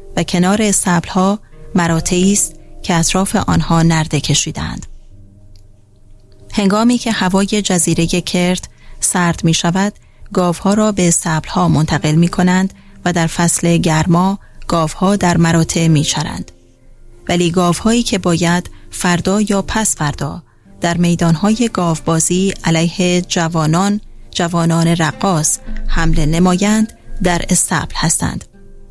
و کنار استبل‌ها مراتعی است که اطراف آنها نرده کشیدند. هنگامی که هوای جزیره کرت سرد می شود، گاوها را به استبل‌ها منتقل می کنند و در فصل گرما گاوها در مراتع می چرند. ولی گاوهایی که باید فردا یا پس فردا در میدانهای گاوبازی علیه جوانان رقاص حمله نمایند در استبل هستند.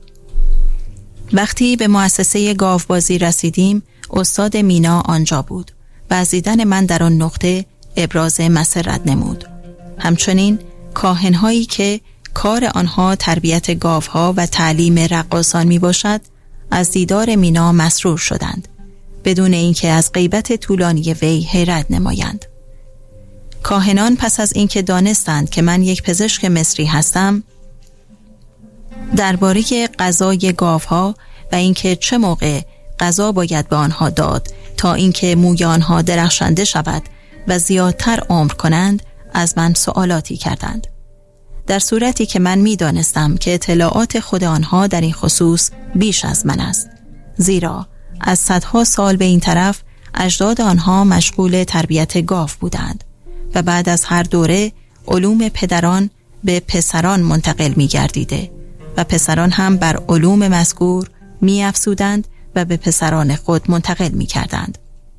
وقتی به مؤسسه گاوبازی رسیدیم، استاد مینا آنجا بود و از دیدن من در آن نقطه ابراز مسرت نمود. همچنین کاهن‌هایی که کار آنها تربیت گاوها و تعلیم رقاصان می باشد، از دیدار مینا مسرور شدند، بدون اینکه از غیبت طولانی وی حیرت نمایند. کاهنان پس از اینکه دانستند که من یک پزشک مصری هستم، درباره غذای گاوها و اینکه چه موقع غذا باید به آنها داد تا اینکه موی آنها درخشنده شود و زیادتر عمر کنند، از من سوالاتی کردند، در صورتی که من می دانستم که اطلاعات خود آنها در این خصوص بیش از من است، زیرا از صدها سال به این طرف اجداد آنها مشغول تربیت گاو بودند و بعد از هر دوره علوم پدران به پسران منتقل می گردیده و پسران هم بر علوم مذکور می افزودند و به پسران خود منتقل می کردند.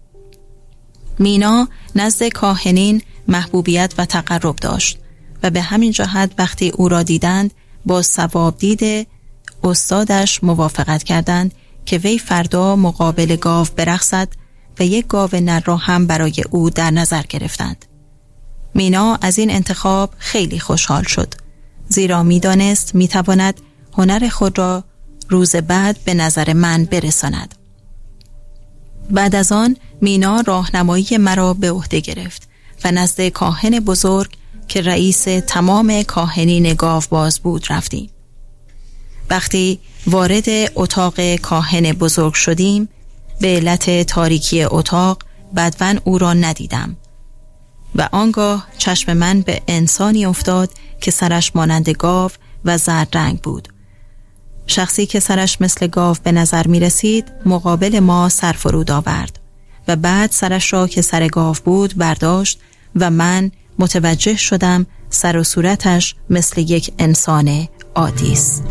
مینا نزد کاهنین محبوبیت و تقرب داشت و به همین جهت وقتی او را دیدند با ثواب دید استادش موافقت کردند که وی فردا مقابل گاو برقصد و یک گاو نر را هم برای او در نظر گرفتند. مینا از این انتخاب خیلی خوشحال شد، زیرا میدانست میتواند هنر خود را روز بعد به نظر من برساند. بعد از آن مینا راهنمایی مرا به عهده گرفت و نزد کاهن بزرگ که رئیس تمام کاهنین گاوباز بود رفتیم. وقتی وارد اتاق کاهن بزرگ شدیم، به علت تاریکی اتاق بدون او را ندیدم و آنگاه چشم من به انسانی افتاد که سرش مانند گاو و زرد رنگ بود. شخصی که سرش مثل گاو به نظر می رسید مقابل ما سر فرود آورد و بعد سرش را که سر گاو بود برداشت و من متوجه شدم سر و صورتش مثل یک انسان عادی است.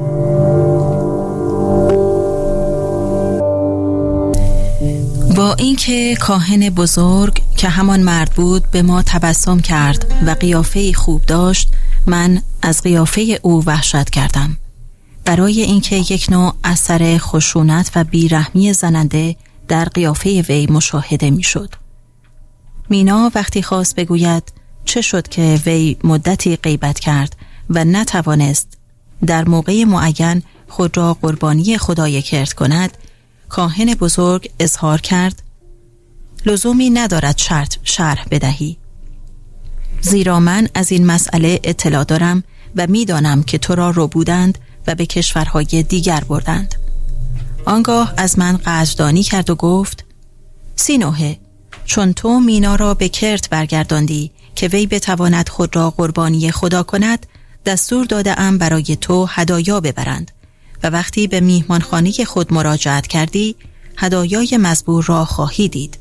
با اینکه کاهن بزرگ که همان مرد بود به ما تبسم کرد و قیافه خوب داشت، من از قیافه او وحشت کردم، برای اینکه یک نوع اثر خشونت و بیرحمی زننده در قیافه وی مشاهده می شد. مینا وقتی خواست بگوید چه شد که وی مدتی غیبت کرد و نتوانست در موقع معین خود را قربانی خدای کرت کند، کاهن بزرگ اظهار کرد لزومی ندارد شرح بدهی، زیرا من از این مسئله اطلاع دارم و میدانم که تو را ربودند و به کشورهای دیگر بردند. آنگاه از من قدردانی کرد و گفت سینوهه، چون تو مینا را به کرت برگرداندی که وی بتواند خود را قربانی خدا کند، دستور داده ام برای تو هدایا ببرند و وقتی به میهمانخانه خود مراجعت کردی هدایای مزبور را خواهی دید.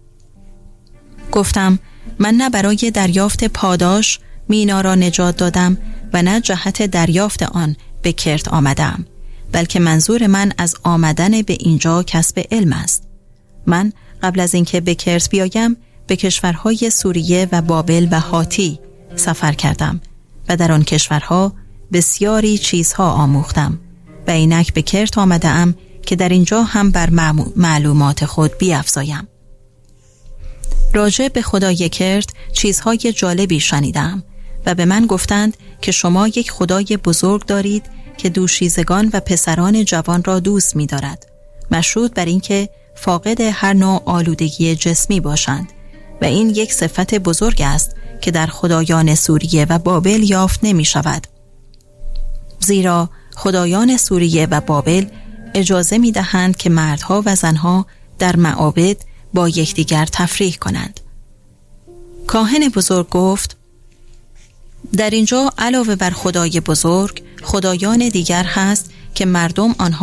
گفتم من نه برای دریافت پاداش مینا را نجات دادم و نه جهت دریافت آن به کرت آمدم، بلکه منظور من از آمدن به اینجا کسب علم است. من قبل از اینکه به کرت بیایم به کشورهای سوریه و بابل و هاتی سفر کردم و در آن کشورها بسیاری چیزها آموختم و اینک به کرت آمدم که در اینجا هم بر معلومات خود بیفزایم. راجع به خدای کرت چیزهای جالبی شنیدم و به من گفتند که شما یک خدای بزرگ دارید که دوشیزگان و پسران جوان را دوست می دارد، مشروط بر اینکه فاقد هر نوع آلودگی جسمی باشند و این یک صفت بزرگ است که در خدایان سوریه و بابل یافت نمی شود، زیرا خدایان سوریه و بابل اجازه می دهند که مردها و زنها در معابد با یکدیگر تفریح کنند. کاهن بزرگ گفت در اینجا علاوه بر خدای بزرگ خدایان دیگر هست که مردم آنها